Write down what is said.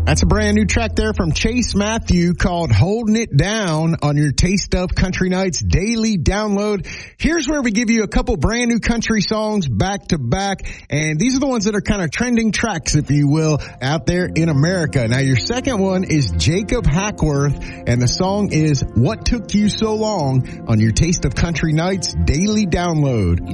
That's a brand new track there from Chase Matthew called Holding It Down on your Taste of Country Nights daily download. Here's where we give you a couple brand new country songs back to back. And these are the ones that are kind of trending tracks, if you will, out there in America. Now, your second one is Jacob Hackworth, and the song is What Took You So Long on your Taste of Country Nights daily download.